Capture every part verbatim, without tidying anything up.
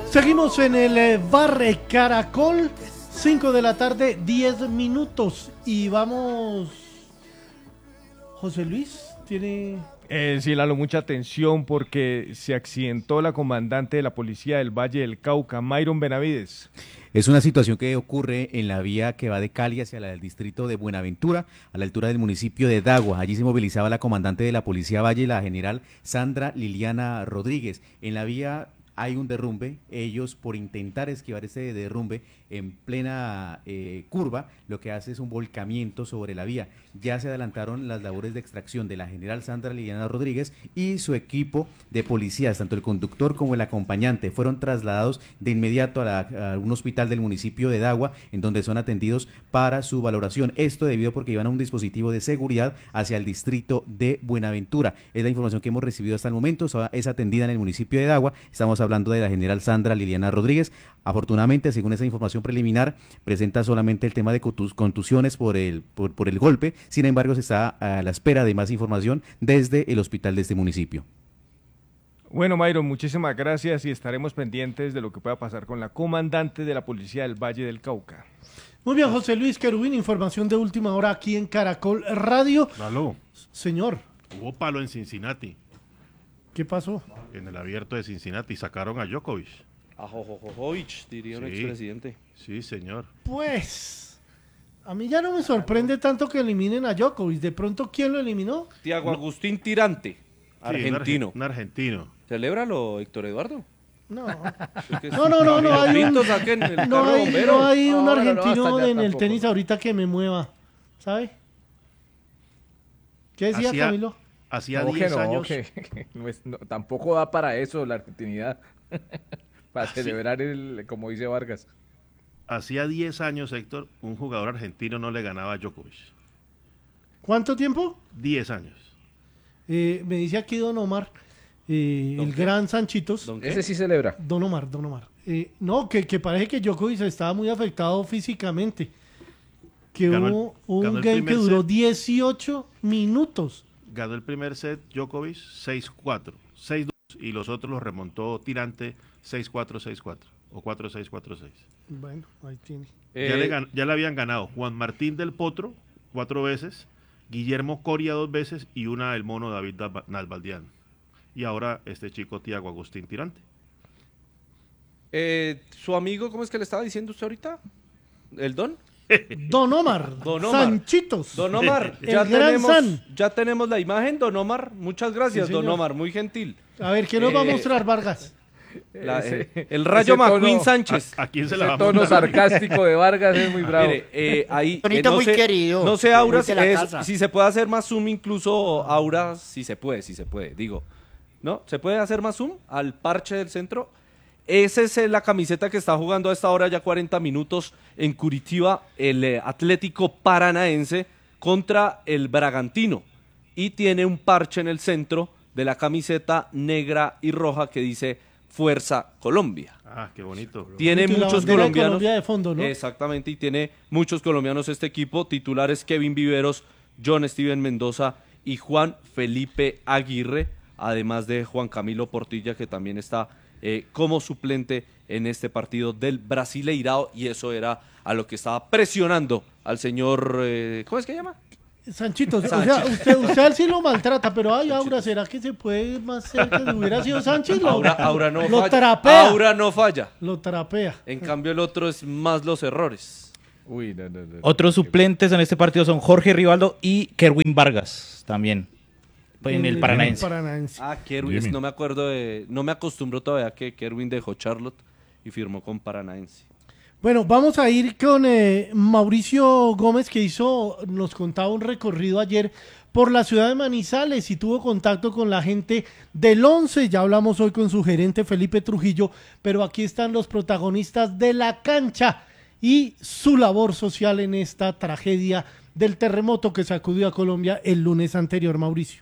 Seguimos en el eh, Bar Caracol, cinco de la tarde, diez minutos. Y vamos. José Luis, tiene. Eh, sí, Lalo, mucha atención porque se accidentó la comandante de la policía del Valle del Cauca, Mayron Benavides. Es una situación que ocurre en la vía que va de Cali hacia el distrito de Buenaventura, a la altura del municipio de Dagua. Allí se movilizaba la comandante de la Policía Valle, la general Sandra Liliana Rodríguez. En la vía hay un derrumbe. Ellos, por intentar esquivar ese derrumbe en plena eh, curva, lo que hace es un volcamiento sobre la vía. Ya se adelantaron las labores de extracción de la general Sandra Liliana Rodríguez y su equipo de policías, tanto el conductor como el acompañante, fueron trasladados de inmediato a, la, a un hospital del municipio de Dagua, en donde son atendidos para su valoración. Esto debido porque iban a un dispositivo de seguridad hacia el distrito de Buenaventura. Es la información que hemos recibido hasta el momento. Es atendida en el municipio de Dagua. Estamos hablando de la general Sandra Liliana Rodríguez. Afortunadamente, según esa información preliminar, presenta solamente el tema de contusiones por el, por, por el golpe. Sin embargo, se está a la espera de más información desde el hospital de este municipio. Bueno, Mayron, muchísimas gracias y estaremos pendientes de lo que pueda pasar con la comandante de la policía del Valle del Cauca. Muy bien, José Luis Querubín, información de última hora aquí en Caracol Radio. Aló. Señor. Hubo palo en Cincinnati. ¿Qué pasó? En el abierto de Cincinnati sacaron a Djokovic. A Jojojovic, diría un Sí. expresidente. Sí, señor. Pues, a mí ya no me sorprende tanto que eliminen a Djokovic. De pronto, ¿quién lo eliminó? Tiago Agustín Tirante, Sí, un argentino. arge- Un argentino. Celébralo, Héctor Eduardo. No. Es que No, no, no, no hay un, Pinto, saquen el no carro hay, bombero. no hay un No, no, no, argentino hasta allá en el tampoco. tenis ahorita que me mueva, ¿sabe? ¿Qué decía Hacía- Camilo? Hacía No, que diez no, años. que no es- no, tampoco da para eso la argentinidad. Para Así- celebrar el, como dice Vargas. Hacía diez años, Héctor, un jugador argentino no le ganaba a Djokovic. ¿Cuánto tiempo? diez años. Eh, me dice aquí Don Omar, eh, ¿Don el qué? gran Sanchitos. ¿Don qué? Ese sí celebra. Don Omar, Don Omar. Eh, no, que, que parece que Djokovic estaba muy afectado físicamente. Que Ganó el- hubo un ganó el game que primer duró set. dieciocho minutos. Ganó el primer set Djokovic seis cuatro, seis dos y los otros los remontó Tirante seis cuatro, seis cuatro o cuatro seis, cuatro seis. Bueno, ahí tiene. Eh, Ya, le gan- ya le habían ganado Juan Martín del Potro cuatro veces, Guillermo Coria dos veces y una el mono David Nalba- Nalbandián. Y ahora este chico Tiago Agustín Tirante. eh, su amigo, ¿cómo es que le estaba diciendo usted ahorita? ¿El Don? Don Omar, Don Omar. Sanchitos. Don Omar, El ya gran tenemos, San. ya tenemos la imagen, Don Omar. Muchas gracias, Sí, Don señor. Omar, muy gentil. A ver, ¿qué nos va a Eh, mostrar Vargas? La- Ese- eh, el Rayo ese tono- McQueen Sánchez. ¿A, a quién se Ese la va a tono montar? sarcástico de Vargas es muy bravo. Mire, eh, ahí, Tonito eh, no muy sé, querido. No sé, Aura, Muy de la es- casa. si se puede hacer más zoom, incluso Aura, si se puede, si se puede, digo. ¿No? ¿Se puede hacer más zoom al parche del centro? Esa es eh, la camiseta que está jugando a esta hora ya cuarenta minutos en Curitiba, el eh, Atlético Paranaense contra el Bragantino. Y tiene un parche en el centro de la camiseta negra y roja que dice Fuerza Colombia. Ah, qué bonito. Tiene Y la muchos bandera de colombianos. Colombia de fondo, ¿no? Exactamente, y tiene muchos colombianos este equipo. Titulares Kevin Viveros, John Steven Mendoza y Juan Felipe Aguirre, además de Juan Camilo Portilla, que también está eh, como suplente en este partido del Brasileirao, y eso era a lo que estaba presionando al señor, eh, ¿cómo es que llama? Sanchitos, o sea, Sánchez. usted, usted a él sí lo maltrata, pero ay, Aura, ¿será que se puede más cerca si hubiera sido Sánchez? Lo, Aura, Aura no lo falla. trapea. Aura no falla. Lo trapea. En cambio el otro es más los errores. Uy, no, no, no. Otros suplentes en este partido son Jorge Rivaldo y Kerwin Vargas también. En el Paranaense. Paranaense. Ah, Kerwin, no me acuerdo de, no me acostumbro todavía que Kerwin dejó Charlotte y firmó con Paranaense. Bueno, vamos a ir con eh, Mauricio Gómez, que hizo, nos contaba un recorrido ayer por la ciudad de Manizales y tuvo contacto con la gente del once. Ya hablamos hoy con su gerente Felipe Trujillo, pero aquí están los protagonistas de la cancha y su labor social en esta tragedia del terremoto que sacudió a Colombia el lunes anterior, Mauricio.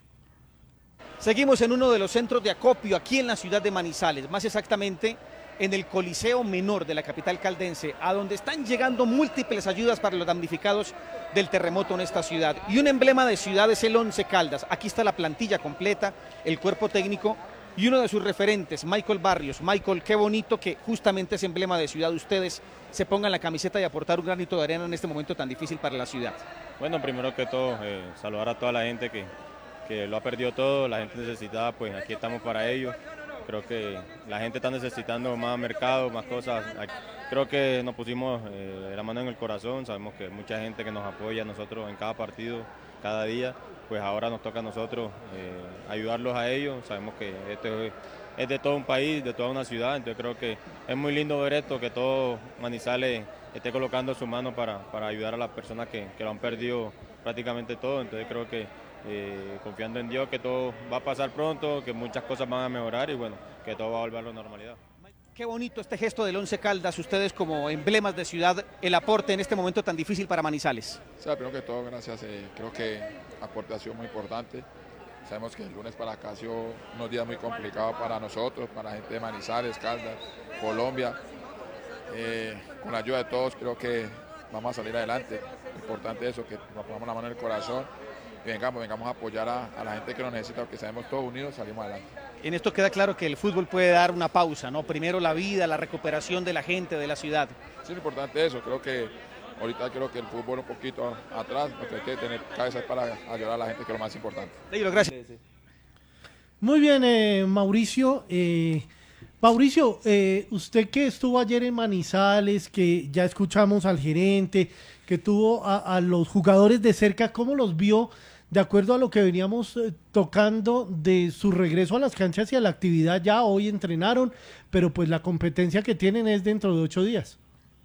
Seguimos en uno de los centros de acopio aquí en la ciudad de Manizales, más exactamente en el Coliseo Menor de la capital caldense, a donde están llegando múltiples ayudas para los damnificados del terremoto en esta ciudad. Y un emblema de ciudad es el Once Caldas. Aquí está la plantilla completa, el cuerpo técnico y uno de sus referentes, Michael Barrios. Michael, qué bonito que justamente ese emblema de ciudad de ustedes se pongan la camiseta y aportar un granito de arena en este momento tan difícil para la ciudad. Bueno, primero que todo, eh, saludar a toda la gente que, que lo ha perdido todo, la gente necesitada, pues aquí estamos para ello. Creo que la gente está necesitando más mercado, más cosas. Creo que nos pusimos eh, la mano en el corazón, sabemos que hay mucha gente que nos apoya a nosotros en cada partido, cada día. Pues ahora nos toca a nosotros eh, ayudarlos a ellos. Sabemos que esto es, es de todo un país, de toda una ciudad, entonces creo que es muy lindo ver esto, que todo Manizales esté colocando su mano para, para ayudar a las personas que, que lo han perdido prácticamente todo. Entonces creo que eh, confiando en Dios que todo va a pasar pronto, que muchas cosas van a mejorar y bueno, que todo va a volver a la normalidad. Qué bonito este gesto del Once Caldas, ustedes como emblemas de ciudad, el aporte en este momento tan difícil para Manizales. Sí, primero que todo, gracias. Eh, creo que aporte ha sido muy importante. Sabemos que el lunes para acá ha sido unos días muy complicados para nosotros, para la gente de Manizales, Caldas, Colombia. Eh, con la ayuda de todos creo que vamos a salir adelante. Importante eso, que nos pongamos la mano en el corazón y vengamos, vengamos a apoyar a, a la gente que nos necesita, porque sabemos todos unidos salimos adelante. En esto queda claro que el fútbol puede dar una pausa, ¿no? Primero la vida, la recuperación de la gente, de la ciudad. Sí, lo importante es eso, creo que ahorita creo que el fútbol un poquito atrás, porque hay que tener cabezas para ayudar a la gente, que es lo más importante. Leiro, gracias. Muy bien, eh, Mauricio. Eh, Mauricio, eh, usted que estuvo ayer en Manizales, que ya escuchamos al gerente, que tuvo a, a los jugadores de cerca, ¿cómo los vio de acuerdo a lo que veníamos eh, tocando de su regreso a las canchas y a la actividad? Ya hoy entrenaron, pero pues la competencia que tienen es dentro de ocho días.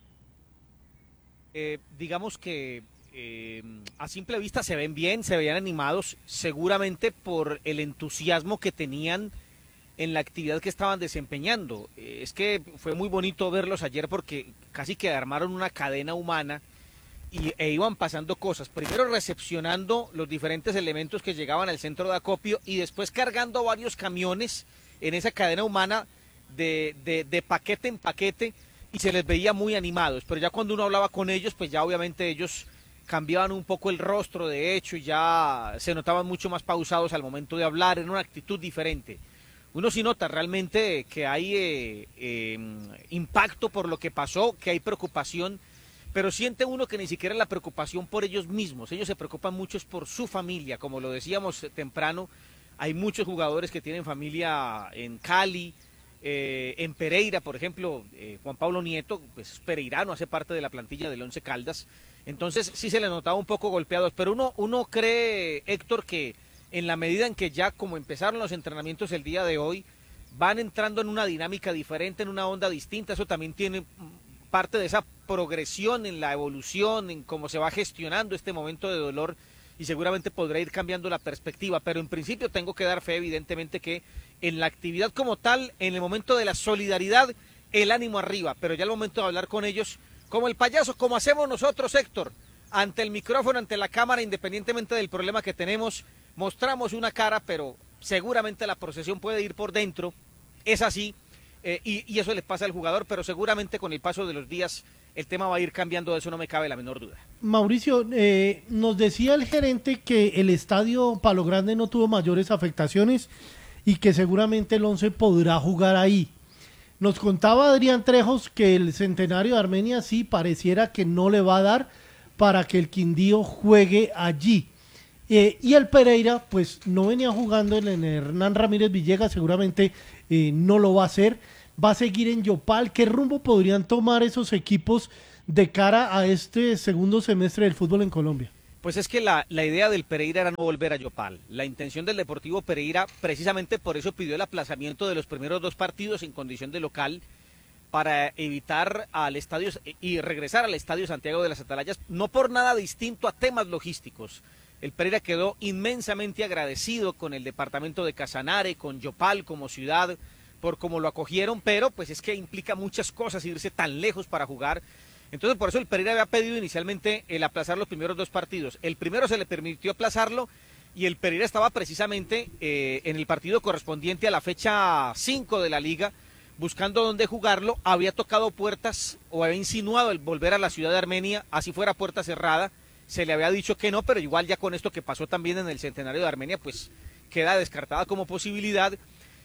Eh, digamos que eh, a simple vista se ven bien, se veían animados, seguramente por el entusiasmo que tenían en la actividad que estaban desempeñando. Eh, es que fue muy bonito verlos ayer porque casi que armaron una cadena humana y, e iban pasando cosas, primero recepcionando los diferentes elementos que llegaban al centro de acopio y después cargando varios camiones en esa cadena humana de, de, de paquete en paquete, y se les veía muy animados, pero ya cuando uno hablaba con ellos, pues ya obviamente ellos cambiaban un poco el rostro, de hecho, y ya se notaban mucho más pausados al momento de hablar, en una actitud diferente. Uno sí nota realmente que hay eh, eh, impacto por lo que pasó, que hay preocupación, pero siente uno que ni siquiera es la preocupación por ellos mismos, ellos se preocupan mucho es por su familia, como lo decíamos temprano, hay muchos jugadores que tienen familia en Cali, Eh, en Pereira, por ejemplo, eh, Juan Pablo Nieto, pues pereirano, hace parte de la plantilla del Once Caldas, entonces sí se le notaba un poco golpeados, pero uno, uno cree, Héctor, que en la medida en que ya como empezaron los entrenamientos el día de hoy, van entrando en una dinámica diferente, en una onda distinta, eso también tiene parte de esa progresión en la evolución, en cómo se va gestionando este momento de dolor, y seguramente podrá ir cambiando la perspectiva, pero en principio tengo que dar fe, evidentemente, que en la actividad como tal, en el momento de la solidaridad, el ánimo arriba, pero ya el momento de hablar con ellos, como el payaso, como hacemos nosotros, Héctor, ante el micrófono, ante la cámara, independientemente del problema que tenemos, mostramos una cara, pero seguramente la procesión puede ir por dentro, es así, eh, y, y eso le pasa al jugador, pero seguramente con el paso de los días el tema va a ir cambiando, de eso no me cabe la menor duda. Mauricio, eh, nos decía el gerente que el estadio Palo Grande no tuvo mayores afectaciones y que seguramente el Once podrá jugar ahí. Nos contaba Adrián Trejos que el Centenario de Armenia sí pareciera que no le va a dar para que el Quindío juegue allí. Eh, y el Pereira, pues no venía jugando en el Hernán Ramírez Villegas, seguramente eh, no lo va a hacer. Va a seguir en Yopal. ¿Qué rumbo podrían tomar esos equipos de cara a este segundo semestre del fútbol en Colombia? Pues es que la, la idea del Pereira era no volver a Yopal. La intención del Deportivo Pereira, precisamente por eso pidió el aplazamiento de los primeros dos partidos en condición de local, para evitar al estadio y regresar al Estadio Santiago de las Atalayas, no por nada distinto a temas logísticos. El Pereira quedó inmensamente agradecido con el departamento de Casanare, con Yopal como ciudad, por cómo lo acogieron, pero pues es que implica muchas cosas irse tan lejos para jugar. Entonces por eso el Pereira había pedido inicialmente el aplazar los primeros dos partidos. El primero se le permitió aplazarlo y el Pereira estaba precisamente eh, en el partido correspondiente a la fecha cinco de la liga, buscando dónde jugarlo. Había tocado puertas o había insinuado el volver a la ciudad de Armenia, así fuera puerta cerrada. Se le había dicho que no, pero igual ya con esto que pasó también en el Centenario de Armenia, pues queda descartada como posibilidad.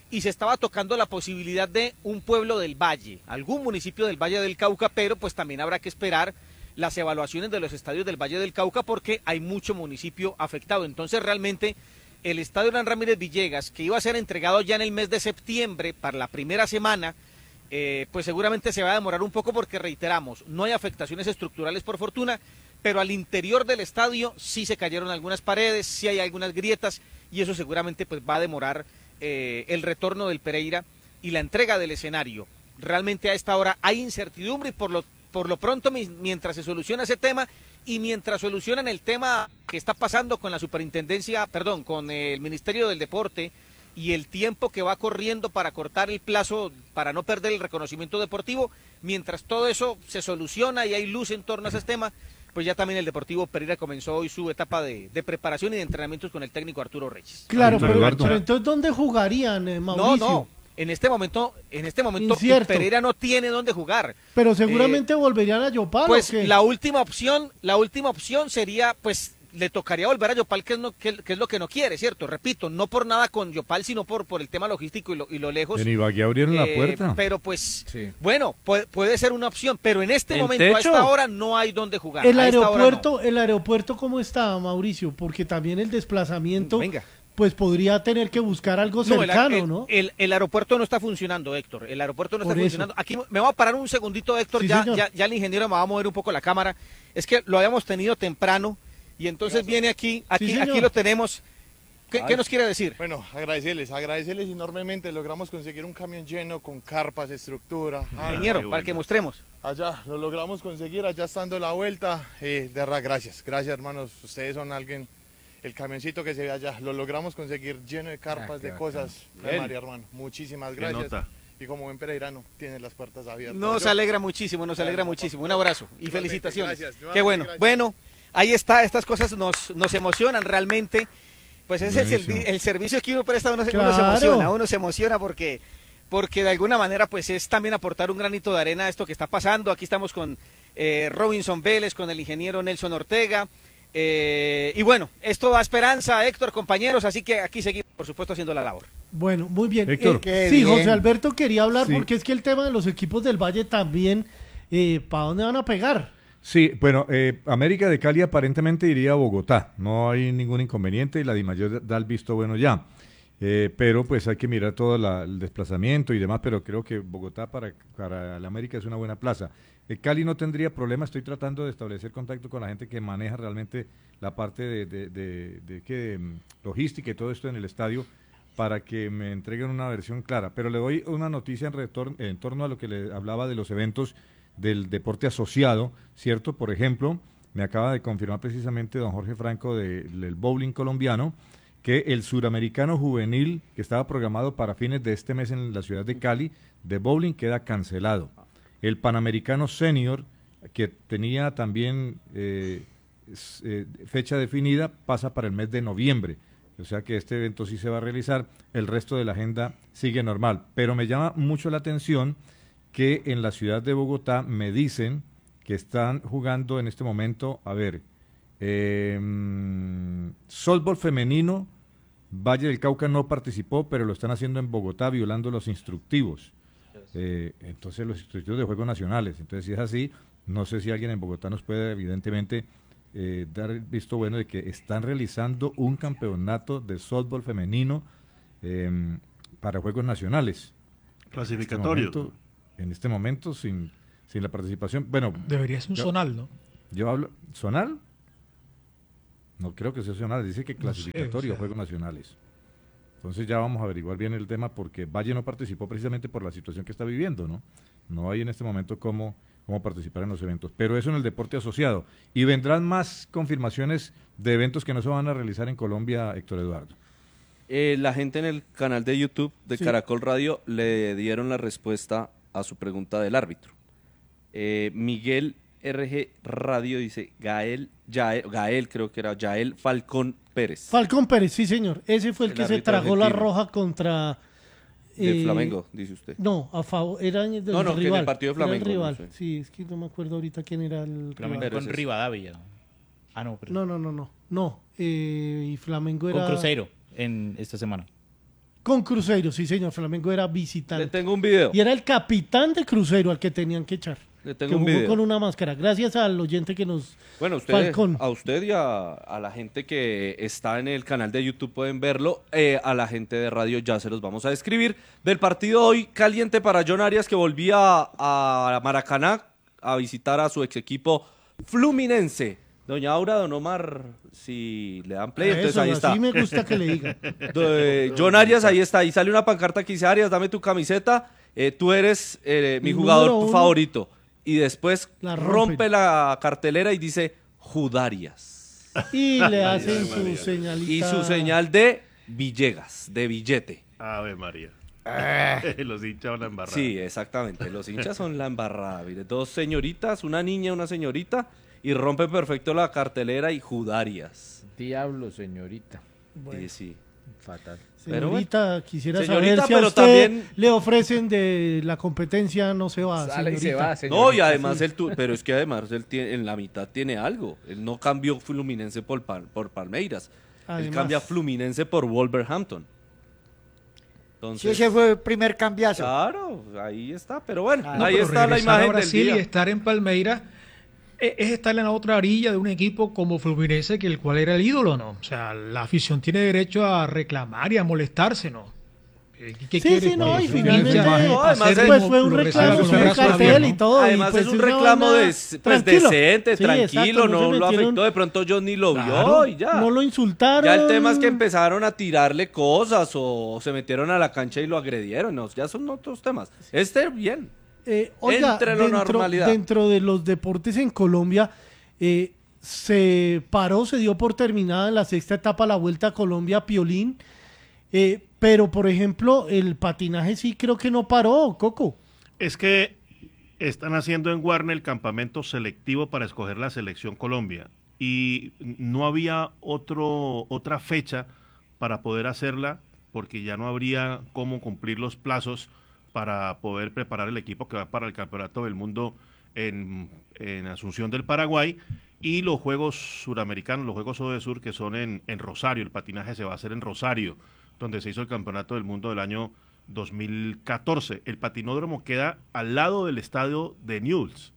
y se estaba tocando la posibilidad de un pueblo del Valle, algún municipio del Valle del Cauca, pero pues también habrá que esperar las evaluaciones de los estadios del Valle del Cauca porque hay mucho municipio afectado. Entonces realmente el estadio Hernán Ramírez Villegas, que iba a ser entregado ya en el mes de septiembre para la primera semana, eh, pues seguramente se va a demorar un poco porque reiteramos, no hay afectaciones estructurales por fortuna, pero al interior del estadio sí se cayeron algunas paredes, sí hay algunas grietas y eso seguramente pues va a demorar eh, el retorno del Pereira y la entrega del escenario. Realmente a esta hora hay incertidumbre y por lo Por lo pronto, mientras se soluciona ese tema y mientras solucionan el tema que está pasando con la superintendencia, perdón, con el Ministerio del Deporte y el tiempo que va corriendo para cortar el plazo, para no perder el reconocimiento deportivo, mientras todo eso se soluciona y hay luz en torno a ese tema, pues ya también el Deportivo Pereira comenzó hoy su etapa de, de preparación y de entrenamientos con el técnico Arturo Reyes. Claro, pero, pero entonces, ¿dónde jugarían, eh, Mauricio? No, no. En este momento, en este momento Incierto. Pereira no tiene dónde jugar. Pero seguramente eh, volverían a Yopal. Pues ¿o qué? la última opción, la última opción sería, pues le tocaría volver a Yopal, que es, no, que, que es lo que no quiere, ¿cierto? Repito, no por nada con Yopal, sino por, por el tema logístico y lo, y lo lejos. En Ibagué abrieron Eh, la puerta. Pero pues, Sí. bueno, puede, puede ser una opción, pero en este ¿En momento, a techo? esta hora, no hay dónde jugar. El A esta hora no. aeropuerto, el aeropuerto, ¿cómo está, Mauricio? Porque también el desplazamiento, Venga. pues podría tener que buscar algo No, el- cercano, el, ¿no? El, el aeropuerto no está funcionando, Héctor. El aeropuerto no está Por eso. funcionando. Aquí me voy a parar un segundito, Héctor. Sí, ya, señor. ya, ya el ingeniero me va a mover un poco la cámara. Es que lo habíamos tenido temprano y entonces viene aquí, aquí, señor. aquí lo tenemos. ¿Qué, qué nos quiere decir? Bueno, agradecerles, agradecerles enormemente. Logramos conseguir un camión lleno con carpas, estructura. Ah, Ingeniero, qué para bueno. que mostremos. allá lo logramos conseguir, allá estando la vuelta. Eh, de verdad, gracias, gracias hermanos. Ustedes son alguien, el camioncito que se ve allá, lo logramos conseguir lleno de carpas, Ah, qué de bacán. cosas. Bien. De María, hermano, muchísimas Qué gracias. nota. Y como buen pereirano, tienen las puertas abiertas. Nos Yo- alegra muchísimo, nos alegra Bueno, muchísimo. Un papá. abrazo y Igualmente, felicitaciones. gracias, Qué bueno. gracias. Bueno, ahí está, estas cosas nos, nos emocionan realmente. Pues ese es el, Buenísimo. el servicio que uno presta, uno, se- uno Claro. se emociona, uno se emociona porque, porque de alguna manera pues es también aportar un granito de arena a esto que está pasando. Aquí estamos con eh, Robinson Vélez, con el ingeniero Nelson Ortega. eh, y bueno, esto da esperanza, Héctor, compañeros, así que aquí seguimos, por supuesto, haciendo la labor. Bueno, muy bien. Héctor. Eh, Qué sí, bien. José Alberto quería hablar Sí. porque es que el tema de los equipos del Valle también, eh, ¿para dónde van a pegar? Sí, bueno, eh, América de Cali aparentemente iría a Bogotá, no hay ningún inconveniente y la DIMAYOR da el visto bueno ya. Eh, pero pues hay que mirar todo la- el desplazamiento y demás, pero creo que Bogotá para, para la América es una buena plaza. Eh, Cali no tendría problema, estoy tratando de establecer contacto con la gente que maneja realmente la parte de, de, de- de que, mm, logística y todo esto en el estadio para que me entreguen una versión clara. Pero le doy una noticia en, retor- en torno a lo que le hablaba de los eventos del deporte asociado, ¿cierto? Por ejemplo, me acaba de confirmar precisamente don Jorge Franco de- del bowling colombiano que el suramericano juvenil que estaba programado para fines de este mes en la ciudad de Cali de bowling queda cancelado. El panamericano senior que tenía también eh, s- eh, fecha definida pasa para el mes de noviembre. O sea que este evento sí se va a realizar, el resto de la agenda sigue normal. Pero me llama mucho la atención que en la ciudad de Bogotá me dicen que están jugando en este momento, a ver, eh, softball femenino, Valle del Cauca no participó, pero lo están haciendo en Bogotá violando los instructivos. Eh, entonces los instructivos de juegos nacionales. Entonces si es así, no sé si alguien en Bogotá nos puede evidentemente eh, dar el visto bueno de que están realizando un campeonato de softball femenino eh, para juegos nacionales. Clasificatorio. En este momento, en este momento sin, sin la participación, bueno... Debería ser un yo- zonal, ¿no? Yo hablo, ¿zonal? No creo que sea zonal, dice que No sé, clasificatorio, o sea. juegos nacionales. Entonces ya vamos a averiguar bien el tema porque Valle no participó precisamente por la situación que está viviendo, ¿no? No hay en este momento cómo, cómo participar en los eventos. Pero eso en el deporte asociado. Y vendrán más confirmaciones de eventos que no se van a realizar en Colombia, Héctor Eduardo. Eh, la gente en el canal de YouTube de Sí. Caracol Radio le dieron la respuesta a su pregunta del árbitro. Eh, Miguel R G Radio dice, Gael, Yael, Gael creo que era, Yael Falcón Pérez. Falcón Pérez, sí señor. Ese fue el, El que se árbitro tragó la argentino. roja contra... De eh, Flamengo, dice usted. No, a favor, era del No, no, que en el rival. partido de era el Flamengo, no rival. sé. Sí, es que no me acuerdo ahorita quién era el Flamengo rival. Pero con ese es- Rivadavia. Ah, no, pero No, no, no, no. No, eh, y Flamengo con era... Cruzeiro en esta semana. Con Cruzeiro, sí señor, Flamengo era visitante. Le tengo un video. Y era el capitán de Cruzeiro al que tenían que echar. Le tengo que un jugó video. con una máscara. Gracias al oyente que nos... Bueno, usted, Falcón. a usted y a, a la gente que está en el canal de YouTube pueden verlo. Eh, a la gente de radio ya se los vamos a describir. Del partido hoy caliente para John Arias, que volvía a Maracaná a visitar a su ex equipo Fluminense. Doña Aura, don Omar, si le dan play, entonces Eso, ahí está. así me gusta que le digan. De John Arias, ahí está. Ahí sale una pancarta que dice: Arias, dame tu camiseta. Eh, tú eres eh, mi El jugador número uno. favorito. Y después La rompe rompen. la cartelera y dice Judarias. Y le Ay, hacen ay, su María. señalita. Y su señal de Villegas, de billete. Ave María. Los hinchas van a embarrar. Sí, exactamente. Los hinchas son la embarrada. Mire, dos señoritas, una niña y una señorita, y rompe perfecto la cartelera y Judarias. Diablo, señorita. Sí, sí. Fatal. Pero Señorita, quisiera Señorita, saber si a pero usted también- le ofrecen de la competencia, no se va, Sale y se señorita. va, señorita. No, y además Sí. él tu- pero es que además él tiene, en la mitad tiene algo. Él no cambió Fluminense por, Pal- por Palmeiras. Él Además. cambia Fluminense por Wolverhampton. Entonces, Sí, ese fue el primer cambiazo. claro, ahí está. Pero bueno, Ah, No, ahí pero está la regresar a imagen del Brasil día. y estar en Palmeiras eh, es estar en la otra orilla de un equipo como Fluminense, que el cual era el ídolo, ¿no? O sea, la afición tiene derecho a reclamar y a molestarse, ¿no? Eh, ¿Qué Sí, quiere? sí, no, Que y Fluminense finalmente, baje no, para además hacer es- Pues como fue un lo recibe reclamo, con fue los un brazos cartel abiertos. y todo. y Además pues es un una reclamo vaina de, pues, tranquilo. decente, Sí, tranquilo, exacto, no, se lo metieron- afectó, de pronto John ni lo Claro. vio y ya. No lo insultaron. Ya el tema es que empezaron a tirarle cosas o se metieron a la cancha y lo agredieron, no, ya son otros temas. Este bien. Eh, oiga, Entre la dentro, normalidad. dentro de los deportes en Colombia, eh, se paró, se dio por terminada en la sexta etapa la Vuelta a Colombia Piolín, eh, pero por ejemplo, el patinaje sí creo que no paró, Coco. Es que están haciendo en Warner el campamento selectivo para escoger la selección Colombia y no había otro, otra fecha para poder hacerla porque ya no habría cómo cumplir los plazos para poder preparar el equipo que va para el Campeonato del Mundo en, en Asunción del Paraguay y los Juegos Suramericanos, los Juegos Odesur que son en, en Rosario, el patinaje se va a hacer en Rosario, donde se hizo el Campeonato del Mundo del año dos mil catorce. El patinódromo queda al lado del estadio de Newell's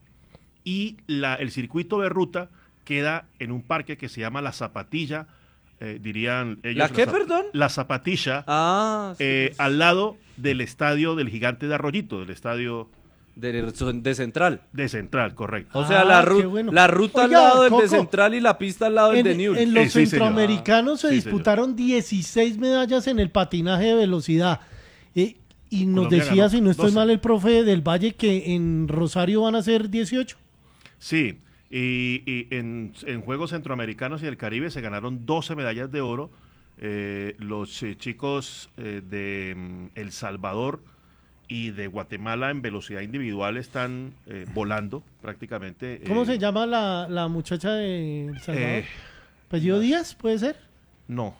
y la, el circuito de ruta queda en un parque que se llama La Zapatilla, eh, dirían ellos. ¿La qué, Zap- perdón? La Zapatilla, Ah, sí, eh, pues, al lado del estadio del Gigante de Arroyito, del estadio de, de Central. de Central, correcto. O sea, Ah, la, qué ru- bueno. la ruta Oiga, al lado del de Coco, Central y la pista al lado del En, de Newell's. en los Eh, sí, señor. centroamericanos se Sí, disputaron dieciséis medallas en el patinaje de velocidad. Eh, y nos Colombia decía, ganó si no estoy doce. mal, el profe del Valle, que en Rosario van a ser dieciocho. Sí, y, y en, en Juegos Centroamericanos y del Caribe se ganaron doce medallas de oro. Eh, los eh, chicos eh, de mm, El Salvador y de Guatemala en velocidad individual están eh, volando prácticamente. ¿Cómo eh, se llama la, la muchacha de El Salvador? eh, ¿Apellido Díaz, puede ser? No.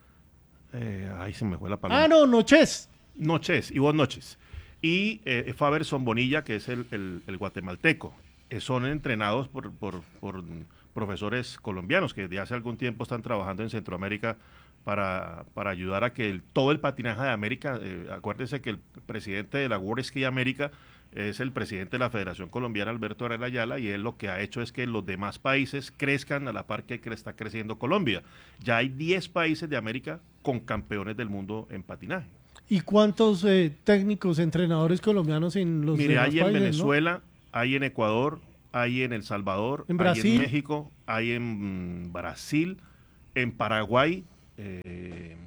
Eh, ahí se me fue la palabra. Ah, no, Noches. Noches, y buenas noches. Y eh, Faberson Bonilla, que es el, el- el guatemalteco. Eh, son entrenados por, por- por profesores colombianos que desde hace algún tiempo están trabajando en Centroamérica para, para ayudar a que el- todo el patinaje de América, eh, acuérdense que el presidente de la World Ski América es el presidente de la Federación Colombiana, Alberto Varela Ayala, y él lo que ha hecho es que los demás países crezcan a la par que cre- está creciendo Colombia. Ya hay diez países de América con campeones del mundo en patinaje. ¿Y cuántos eh, técnicos, entrenadores colombianos en los Mire, demás hay en países, no? Venezuela, hay en Ecuador, hay en El Salvador, ¿En hay Brasil? en México, hay en mm, Brasil, en Paraguay, eh,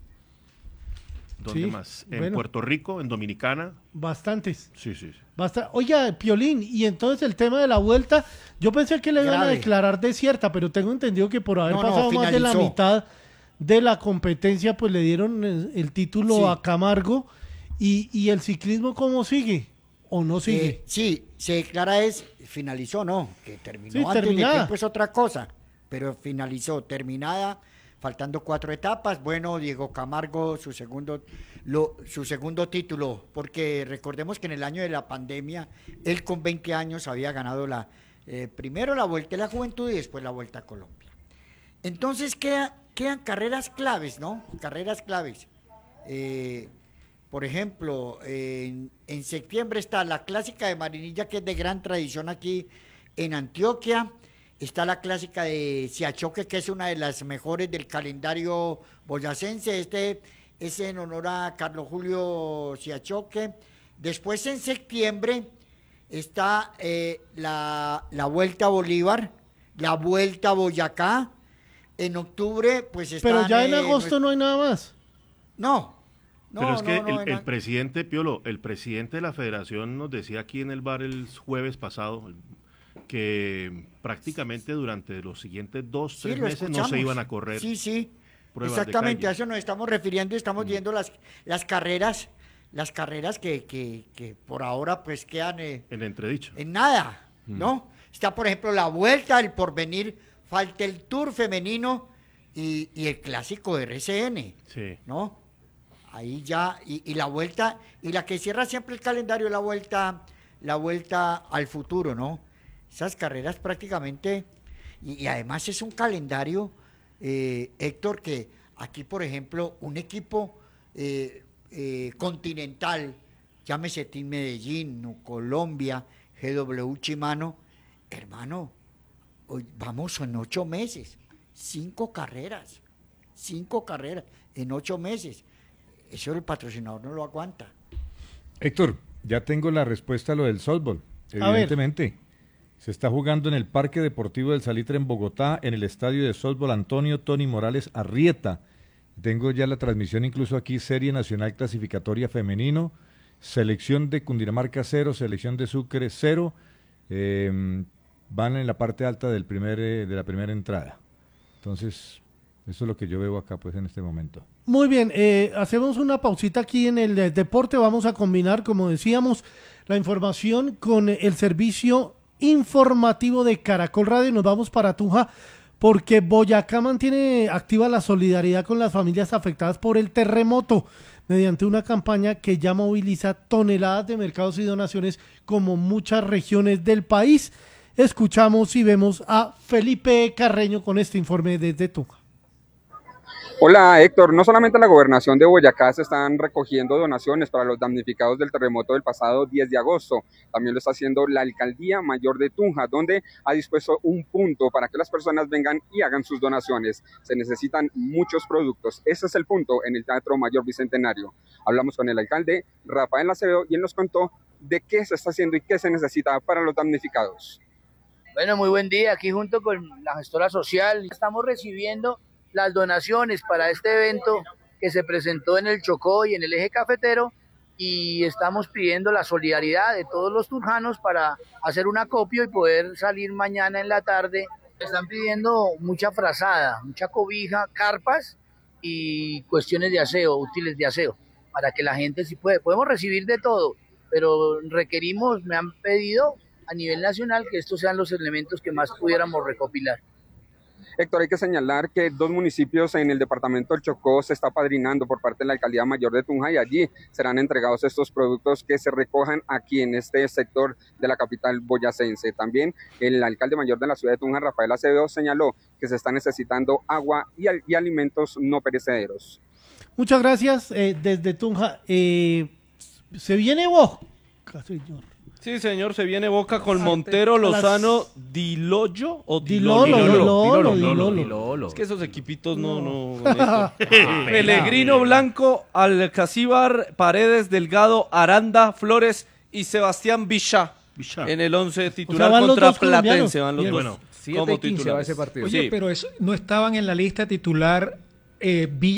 ¿dónde Sí, más? En bueno. Puerto Rico, en Dominicana. Bastantes. Sí, sí, sí. Basta. Oiga, Piolín, y entonces el tema de la vuelta, yo pensé que le iban a Grave. declarar desierta, pero tengo entendido que por haber No, no, pasado más de la finalizó. mitad de la competencia, pues le dieron el, el título Sí. a Camargo. Y, ¿Y el ciclismo cómo sigue? ¿O no sigue? Eh, sí, se declara es, finalizó, no, que terminó Sí, antes terminada. de tiempo es otra cosa, pero finalizó, terminada, faltando cuatro etapas. Bueno, Diego Camargo, su segundo, lo, su segundo título, porque recordemos que en el año de la pandemia, él con veinte años había ganado la eh, primero la Vuelta de la Juventud y después la Vuelta a Colombia. Entonces queda, quedan carreras claves, ¿no? Carreras claves. Eh, por ejemplo, en, en septiembre está la clásica de Marinilla, que es de gran tradición aquí en Antioquia. Está la clásica de Siachoque, que es una de las mejores del calendario boyacense. Este es en honor a Carlos Julio Siachoque. Después, en septiembre, está eh, la, la Vuelta a Bolívar, la Vuelta a Boyacá. En octubre, pues está... Pero ya en agosto no hay nada más. No. No, Pero es que no, no, el, el no. presidente, Piolo, el presidente de la federación nos decía aquí en el bar el jueves pasado que prácticamente durante los siguientes dos, Sí, tres lo meses no escuchamos. se iban a correr. Sí, sí, pruebas de exactamente, calle. a eso nos estamos refiriendo y estamos viendo las, las carreras, las carreras que, que, que por ahora pues quedan eh, En entredicho. en nada, Mm. ¿no? Está, por ejemplo, la Vuelta, el Porvenir, falta el Tour femenino y, y el clásico de R C N, Sí. ¿no? Ahí ya, y, y la Vuelta, y la que cierra siempre el calendario, la Vuelta, la Vuelta al futuro, ¿no? Esas carreras prácticamente, y, y además es un calendario, eh, Héctor, que aquí, por ejemplo, un equipo eh, eh, continental, llámese Team Medellín, no, Colombia, G W Chimano, hermano, hoy vamos en ocho meses, cinco carreras, cinco carreras en ocho meses. Eso el patrocinador no lo aguanta. Héctor, ya tengo la respuesta a lo del softball. A ver. Evidentemente, se está jugando en el Parque Deportivo del Salitre en Bogotá, en el estadio de softball Antonio Tony Morales Arrieta. Tengo ya la transmisión incluso aquí, Serie Nacional Clasificatoria Femenino, selección de Cundinamarca cero, selección de Sucre cero, eh, van en la parte alta del primer, eh, de la primera entrada. Entonces, eso es lo que yo veo acá pues en este momento. Muy bien, eh, hacemos una pausita aquí en el eh, deporte. Vamos a combinar, como decíamos, la información con eh, el servicio informativo de Caracol Radio. Nos vamos para Tunja porque Boyacá mantiene activa la solidaridad con las familias afectadas por el terremoto mediante una campaña que ya moviliza toneladas de mercados y donaciones como muchas regiones del país. Escuchamos y vemos a Felipe Carreño con este informe desde Tunja. Hola Héctor, no solamente en la gobernación de Boyacá se están recogiendo donaciones para los damnificados del terremoto del pasado diez de agosto, también lo está haciendo la Alcaldía Mayor de Tunja, donde ha dispuesto un punto para que las personas vengan y hagan sus donaciones. Se necesitan muchos productos, ese es el punto en el Teatro Mayor Bicentenario. Hablamos con el alcalde Rafael Acevedo y él nos contó de qué se está haciendo y qué se necesita para los damnificados. Bueno, muy buen día, aquí junto con la gestora social estamos recibiendo las donaciones para este evento que se presentó en el Chocó y en el eje cafetero, y estamos pidiendo la solidaridad de todos los tunjanos para hacer un acopio y poder salir mañana en la tarde. Están pidiendo mucha frazada, mucha cobija, carpas y cuestiones de aseo, útiles de aseo, para que la gente sí puede. Podemos recibir de todo, pero requerimos, me han pedido a nivel nacional que estos sean los elementos que más pudiéramos recopilar. Héctor, hay que señalar que dos municipios en el departamento del Chocó se está apadrinando por parte de la Alcaldía Mayor de Tunja y allí serán entregados estos productos que se recojan aquí en este sector de la capital boyacense. También el alcalde mayor de la ciudad de Tunja, Rafael Acevedo, señaló que se está necesitando agua y, y alimentos no perecederos. Muchas gracias eh, desde Tunja. Eh, se viene Boca, señor. Sí, señor, se viene Boca con Ah, Montero, a las- Lozano, Dilollo o Dilolo, Dilolo, Dilolo, Dilolo. Es que esos equipitos no, no. No. Néstor. Pellegrino, Blanco, Alcacíbar, Paredes, Delgado, Aranda, Flores y Sebastián Bichá. En el once titular van los contra dos colombianos. Platense, van los Bien. dos Bueno, siete como y quince va titulares. ese partido. Oye, Sí. pero eso, no estaban en la lista titular eh, Villa